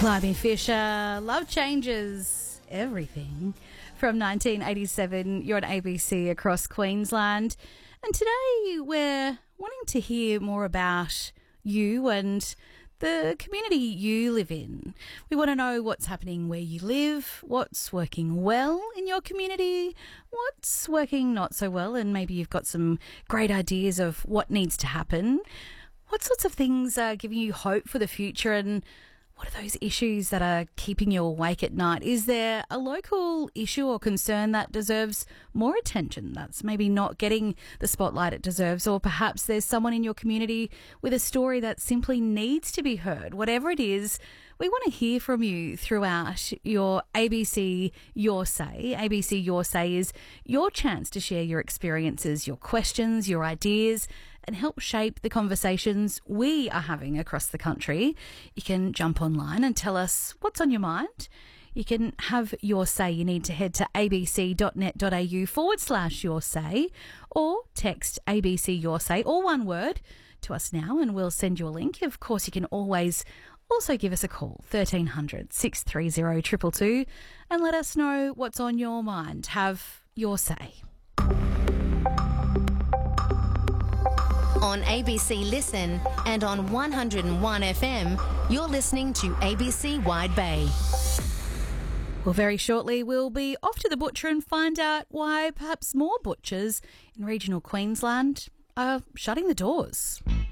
Climbing Fisher, Love Changes Everything from 1987. You're on ABC across Queensland. And today we're wanting to hear more about you and the community you live in. We want to know what's happening where you live, what's working well in your community, what's working not so well, and maybe you've got some great ideas of what needs to happen. What sorts of things are giving you hope for the future, and what are those issues that are keeping you awake at night? Is there a local issue or concern that deserves more attention, that's maybe not getting the spotlight it deserves? Or perhaps there's someone in your community with a story that simply needs to be heard. Whatever it is, we want to hear from you throughout your ABC Your Say. ABC Your Say is your chance to share your experiences, your questions, your ideas, and help shape the conversations we are having across the country. You can jump online and tell us what's on your mind. You can have your say. You need to head to abc.net.au/your say or text ABC Your Say, all one word, to us now and we'll send you a link. Of course, you can always also give us a call, 1300 630 222, and let us know what's on your mind. Have your say. On ABC Listen and on 101 FM, you're listening to ABC Wide Bay. Well, very shortly we'll be off to the butcher and find out why perhaps more butchers in regional Queensland are shutting the doors.